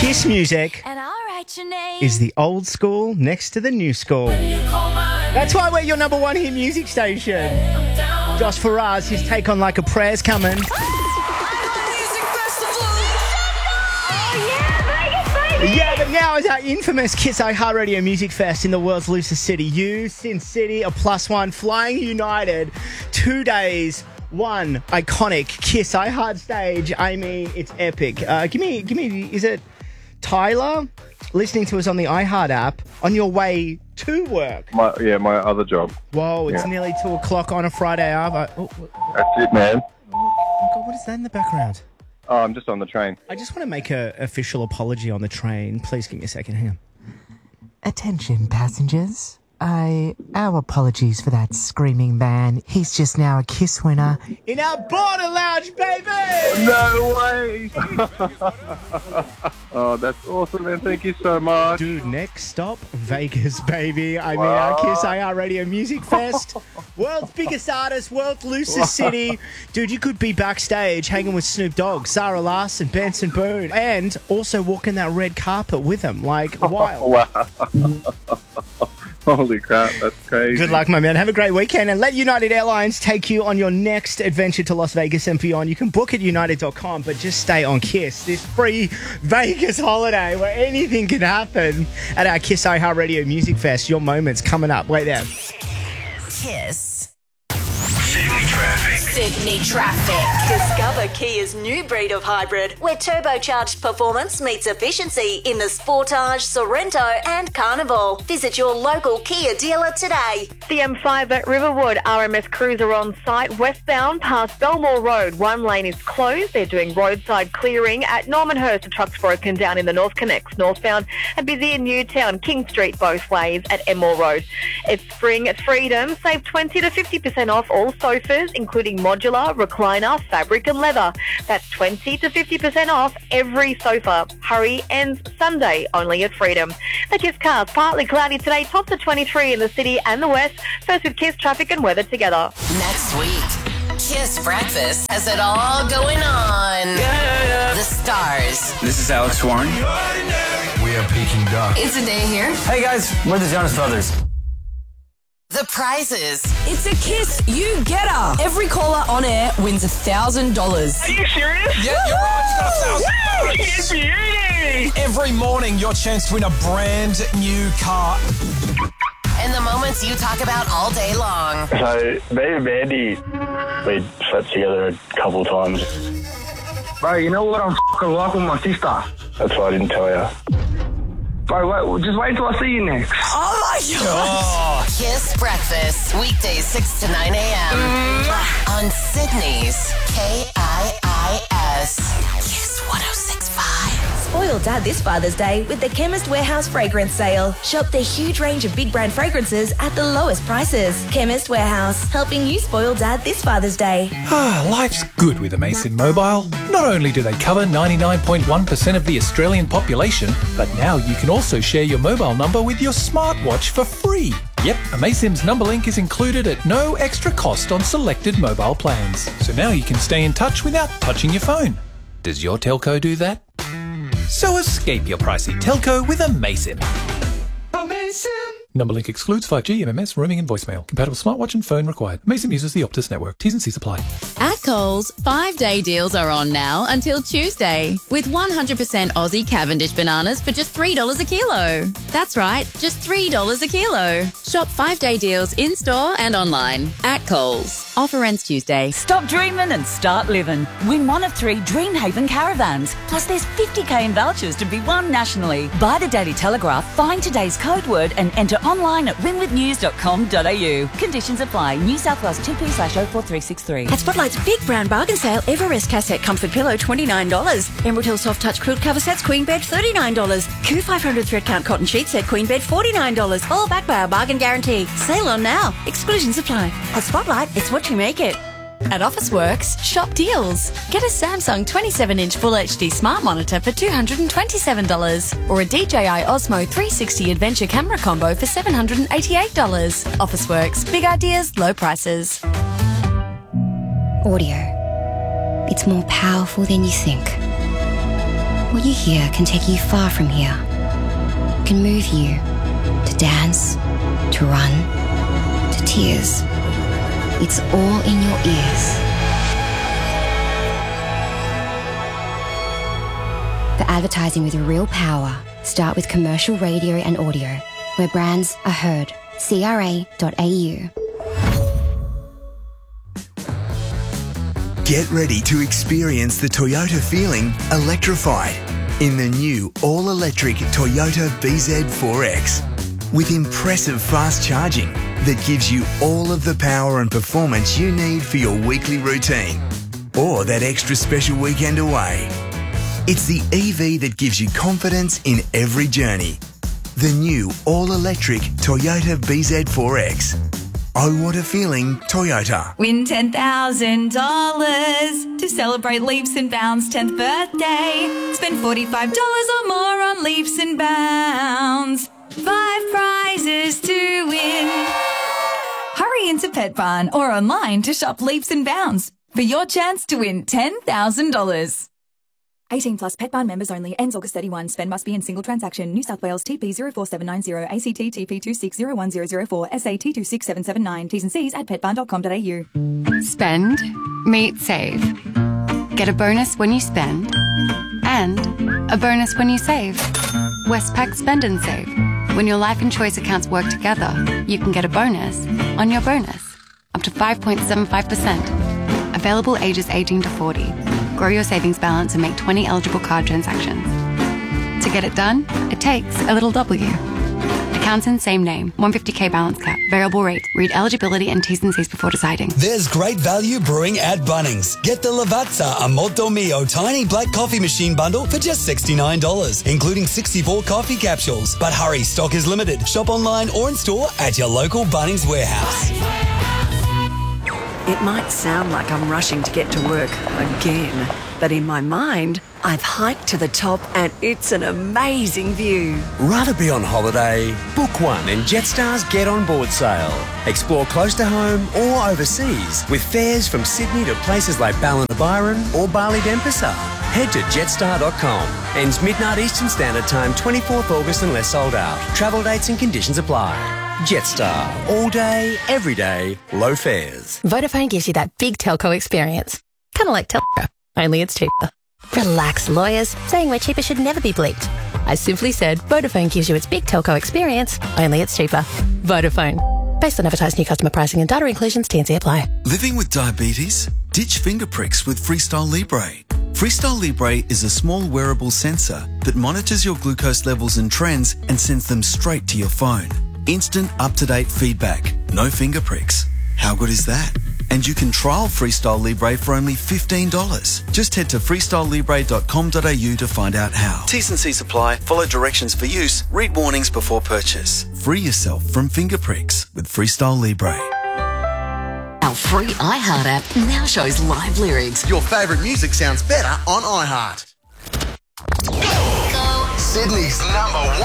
Kiss music is the old school next to the new school. That's why we're your number one hit music station. Josh Faraz, his take on Like a Prayer's coming. Yeah, but now is our infamous Kiss iHeartRadio Music Fest in the world's loosest city. You, Sin City, a +1, Flying United, 2 days, one iconic Kiss iHeart stage. I mean, it's epic. Give me, is it Tyler listening to us on the iHeart app on your way to work? My other job. Whoa, it's nearly 2 o'clock on a Friday. That's it, man. Oh, God, what is that in the background? Oh, I'm just on the train. I just want to make an official apology on the train. Please give me a second. Hang on. Attention, passengers. Our apologies for that screaming man. He's just now a Kiss winner in our Border Lounge, baby! No way! Oh, that's awesome, man. Thank you so much. Dude, next stop, Vegas, baby. I mean, our Kiss iHeartRadio Music Fest. World's biggest artist, world's loosest city. Dude, you could be backstage hanging with Snoop Dogg, Sarah Larson, Benson Boone, and also walking that red carpet with him. Like, wild. Wow. Holy crap, that's crazy. Good luck, my man. Have a great weekend and let United Airlines take you on your next adventure to Las Vegas and beyond. You can book at united.com, but just stay on Kiss. This free Vegas holiday where anything can happen at our Kiss iHeartRadio Music Fest. Your moment's coming up. Wait there. Kiss. Sydney Traffic. Discover Kia's new breed of hybrid, where turbocharged performance meets efficiency in the Sportage, Sorrento and Carnival. Visit your local Kia dealer today. The M5 at Riverwood, RMS Cruiser on site, westbound past Belmore Road. One lane is closed. They're doing roadside clearing at Normanhurst. A truck's broken down in the North Connects northbound, and busy in Newtown, King Street both ways at Enmore Road. It's spring at Freedom. Save 20 to 50% off all sofas, including modular, recliner, fabric and leather. That's 20 to 50% off every sofa. Hurry ends Sunday only at Freedom. The Kiss cars, partly cloudy today, tops at 23 in the city and the west. First with Kiss traffic and weather together. Next week, Kiss Breakfast has it all going on. Yeah. The stars. This is Alex Warren. We are Peking Duck. It's a day here. Hey guys, we're the Jonas Brothers. The prizes. It's a Kiss You Getter. Every caller on air wins $1,000. Are you serious? Yeah, you're right. You got $1,000. Beauty. Every morning, your chance to win a brand new car. And the moments you talk about all day long. So, me and Mandy, we slept together a couple times. Bro, you know what I'm f***ing like with my sister? That's why I didn't tell you. Bro, just wait till I see you next. Oh my God. Kiss Breakfast, weekdays 6 to 9 a.m. On Sydney's KIIS. Kiss 106.5. Spoil Dad this Father's Day with the Chemist Warehouse fragrance sale. Shop the huge range of big brand fragrances at the lowest prices. Chemist Warehouse, helping you spoil Dad this Father's Day. Life's good with Amazon Mobile. Not only do they cover 99.1% of the Australian population, but now you can also share your mobile number with your smartwatch for free. Yep, Amaysim's number link is included at no extra cost on selected mobile plans. So now you can stay in touch without touching your phone. Does your telco do that? So escape your pricey telco with Amaysim. Amaysim. Number link excludes 5G, MMS, roaming and voicemail. Compatible smartwatch and phone required. Amaysim uses the Optus network. T's and C's apply. At Coles, 5-day deals are on now until Tuesday with 100% Aussie Cavendish bananas for just $3 a kilo. That's right, just $3 a kilo. Shop 5-day deals in-store and online at Coles. Offer ends Tuesday. Stop dreaming and start living. Win one of 3 Dreamhaven caravans. Plus there's 50k in vouchers to be won nationally. Buy the Daily Telegraph, find today's code word and enter online at winwithnews.com.au. Conditions apply. New South Wales 2P/04363. At Spotlight's big brand bargain sale, Everest Cassette Comfort Pillow $29. Emerald Hill Soft Touch Quilt Cover Sets Queen Bed $39. Q500 Thread Count Cotton Sheet Set Queen Bed $49. All backed by our bargain guarantee. Sale on now. Exclusions apply. At Spotlight, it's what you make it. At Officeworks, shop deals. Get a Samsung 27-inch Full HD Smart Monitor for $227 or a DJI Osmo 360 Adventure Camera Combo for $788. Officeworks, big ideas, low prices. Audio. It's more powerful than you think. What you hear can take you far from here. Can move you to dance, to run, to tears. It's all in your ears. For advertising with real power, start with commercial radio and audio, where brands are heard. CRA.au. Get ready to experience the Toyota feeling electrified in the new all-electric Toyota BZ4X. With impressive fast charging that gives you all of the power and performance you need for your weekly routine or that extra special weekend away. It's the EV that gives you confidence in every journey. The new all-electric Toyota BZ4X. Oh, what a feeling, Toyota. Win $10,000 to celebrate Leaps and Bounds' 10th birthday. Spend $45 or more on Leaps and Bounds. 5 prizes to win. Hurry into Pet Barn or online to shop Leaps and Bounds for your chance to win $10,000. 18 plus Pet Barn members only. Ends August 31. Spend must be in single transaction. New South Wales TP 04790. ACT TP 260104. SA T26779. T's and C's at petbarn.com.au. Spend, meet, save. Get a bonus when you spend and a bonus when you save. Westpac Spend and Save. When your life and choice accounts work together, you can get a bonus on your bonus. Up to 5.75%. Available ages 18 to 40. Grow your savings balance and make 20 eligible card transactions. To get it done, it takes a little W. Accounts in same name. 150k balance cap. Variable rate. Read eligibility and T's and C's before deciding. There's great value brewing at Bunnings. Get the Lavazza a Molto Mio tiny black coffee machine bundle for just $69, including 64 coffee capsules. But hurry, stock is limited. Shop online or in store at your local Bunnings warehouse. It might sound like I'm rushing to get to work again, but in my mind, I've hiked to the top and it's an amazing view. Rather be on holiday? Book one and Jetstar's Get On Board sale. Explore close to home or overseas with fares from Sydney to places like Ballina-Byron or Bali Denpasar. Head to jetstar.com. Ends midnight Eastern Standard Time, 24th August unless sold out. Travel dates and conditions apply. Jetstar. All day, every day, low fares. Vodafone gives you that big telco experience. Kind of like telco, only it's cheaper. Relax, lawyers. Saying we're cheaper should never be bleeped. I simply said Vodafone gives you its big telco experience, only it's cheaper. Vodafone. Based on advertised new customer pricing and data inclusions, T&C apply. Living with diabetes? Ditch finger pricks with Freestyle Libre. Freestyle Libre is a small wearable sensor that monitors your glucose levels and trends and sends them straight to your phone. Instant, up-to-date feedback. No finger pricks. How good is that? And you can trial Freestyle Libre for only $15. Just head to freestylelibre.com.au to find out how. T's and C's apply. Follow directions for use. Read warnings before purchase. Free yourself from finger pricks with Freestyle Libre. Our free iHeart app now shows live lyrics. Your favourite music sounds better on iHeart. Go! Sydney's #1